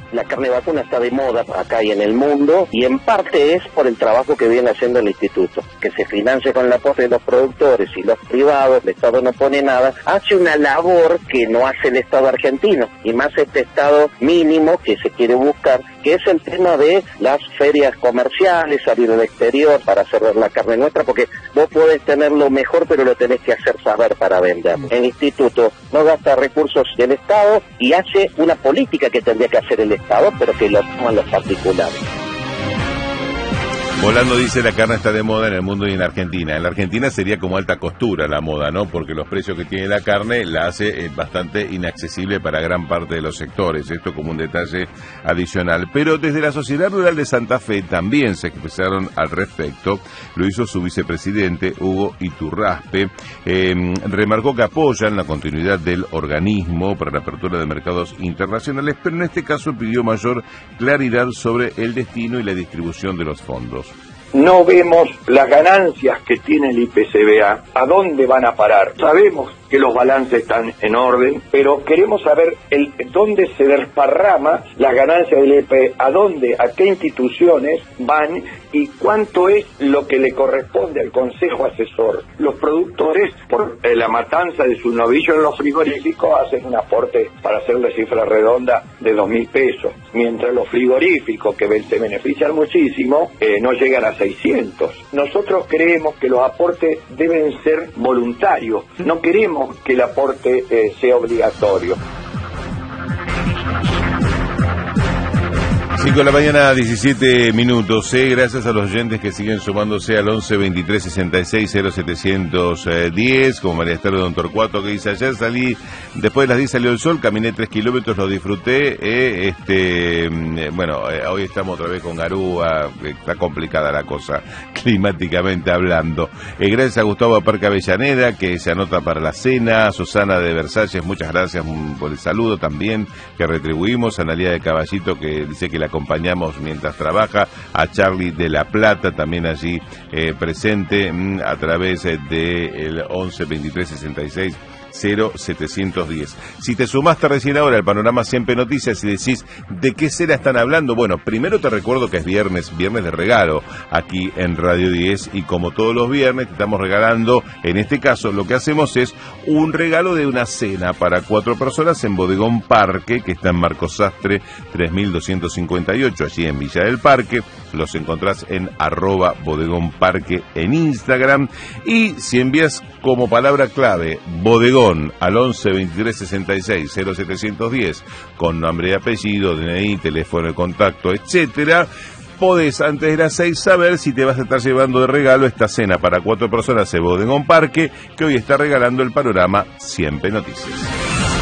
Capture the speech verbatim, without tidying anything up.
la carne vacuna está de moda acá y en el mundo, y en parte es por el trabajo que viene haciendo el instituto, que se financia con el aporte de los productores y los privados, el Estado no pone nada, hace una labor que no hace el Estado argentino, y más este Estado mínimo que se quiere buscar, que es el tema de las ferias comerciales, salir al exterior para hacer ver la carne nuestra, porque vos podés tenerlo mejor, pero lo tenés que hacer saber para venderlo. El instituto no gasta recursos del Estado y hace una política que tendría que hacer el Estado, pero que lo toman los particulares. Volando dice: la carne está de moda en el mundo y en Argentina. En la Argentina sería como alta costura la moda, ¿no? Porque los precios que tiene la carne la hace eh, bastante inaccesible para gran parte de los sectores. Esto como un detalle adicional. Pero desde la Sociedad Rural de Santa Fe también se expresaron al respecto. Lo hizo su vicepresidente, Hugo Iturraspe. Eh, remarcó que apoyan la continuidad del organismo para la apertura de mercados internacionales, pero en este caso pidió mayor claridad sobre el destino y la distribución de los fondos. No vemos las ganancias que tiene el I P C B A, a dónde van a parar. Sabemos que los balances están en orden, pero queremos saber el dónde se desparrama la ganancia del I P, a dónde, a qué instituciones van y cuánto es lo que le corresponde al Consejo Asesor. Los productores, por eh, la matanza de su novillo en los frigoríficos, hacen un aporte para hacer la cifra redonda de dos mil pesos, mientras los frigoríficos, que se benefician muchísimo, eh, no llegan a seiscientos. Nosotros creemos que los aportes deben ser voluntarios, no queremos que el aporte eh, sea obligatorio. cinco de la mañana, diecisiete minutos. Eh, gracias a los oyentes que siguen sumándose al once veintitrés sesenta y seis cero setecientos diez, como María Esther de Don Torcuato, que dice: ayer salí, después de las diez salió el sol, caminé tres kilómetros, lo disfruté. Eh, este, eh, bueno, eh, hoy estamos otra vez con Garúa, eh, está complicada la cosa, climáticamente hablando. Eh, gracias a Gustavo Parque Avellaneda, que se anota para la cena. Susana de Versalles, muchas gracias por el saludo también, que retribuimos. Analía de Caballito, que dice que la acompañamos mientras trabaja. A Charlie de La Plata, también allí eh, presente mm, a través eh, del once veintitrés sesenta y seis cero setecientos diez. Si te sumaste recién ahora al Panorama Siempre Noticias y decís ¿de qué cena están hablando? Bueno, primero te recuerdo que es viernes, viernes de regalo aquí en Radio diez, y como todos los viernes te estamos regalando, en este caso lo que hacemos es un regalo de una cena para cuatro personas en Bodegón Parque, que está en Marcos Sastre tres mil doscientos cincuenta y ocho, allí en Villa del Parque. Los encontrás en arroba Bodegón Parque en Instagram, y si envías como palabra clave Bodegón al once veintitrés sesenta y seis cero setecientos diez con nombre y apellido, D N I, teléfono de contacto, etcétera, podés antes de las seis saber si te vas a estar llevando de regalo esta cena para cuatro personas en Bodegón Parque, que hoy está regalando el Panorama Siempre Noticias.